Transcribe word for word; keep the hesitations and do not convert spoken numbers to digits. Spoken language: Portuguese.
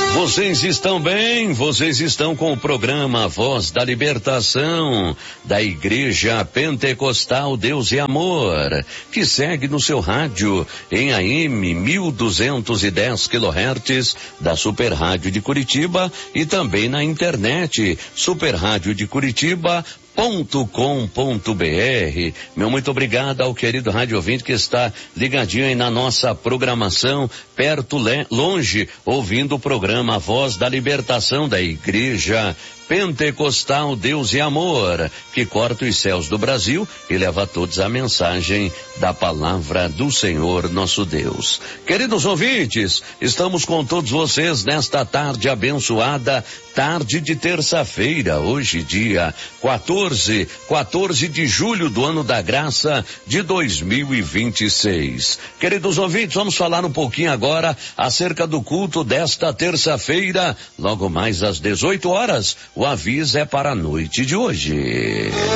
Vocês estão bem? Vocês estão com o programa Voz da Libertação da Igreja Pentecostal Deus e Amor, que segue no seu rádio em A M mil duzentos e dez quilohertz da Super Rádio de Curitiba e também na internet super rádio de curitiba ponto com ponto br. Meu muito obrigado ao querido rádio ouvinte que está ligadinho aí na nossa programação, perto, longe, ouvindo o programa Voz da Libertação da Igreja Pentecostal Deus e Amor, que corta os céus do Brasil e leva a todos a mensagem da palavra do Senhor nosso Deus. Queridos ouvintes, estamos com todos vocês nesta tarde abençoada, tarde de terça-feira, hoje dia quatorze, quatorze de julho do ano da graça de dois mil e vinte e seis. Queridos ouvintes, vamos falar um pouquinho agora acerca do culto desta terça-feira, logo mais às dezoito horas. O aviso é para a noite de hoje.